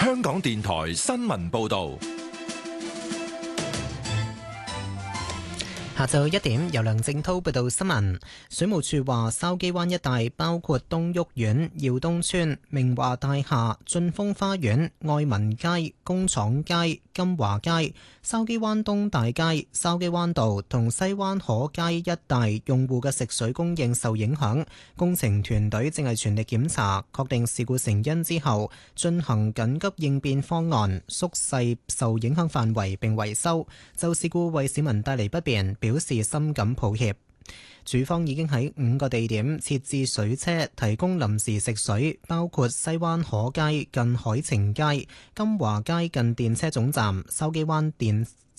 香港電台新聞報道。 下晝1點，由梁正濤報道新聞。水務署話，筲箕灣一帶包括東屋苑、耀東村、明華大廈、駿豐花園、愛民街、工廠街、金華街、筲箕灣東大街、筲箕灣道同西灣河街一帶用戶嘅食水供應受影響。工程團隊正係全力檢查，確定事故成因之後，進行緊急應變方案，縮細受影響範圍並維修。就事故為市民帶嚟不便，表示深感抱歉。署方已經喺5個地點設置水車，提供臨時食水，包括西灣河街近海晴街、金華街近電車總站、筲箕灣電